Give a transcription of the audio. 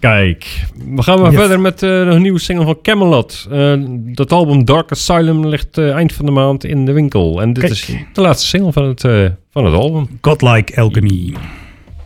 Kijk, we gaan maar verder met een nieuwe single van Camelot. Dat album Dark Asylum ligt eind van de maand in de winkel. En dit is de laatste single van het album. Godlike Alchemy.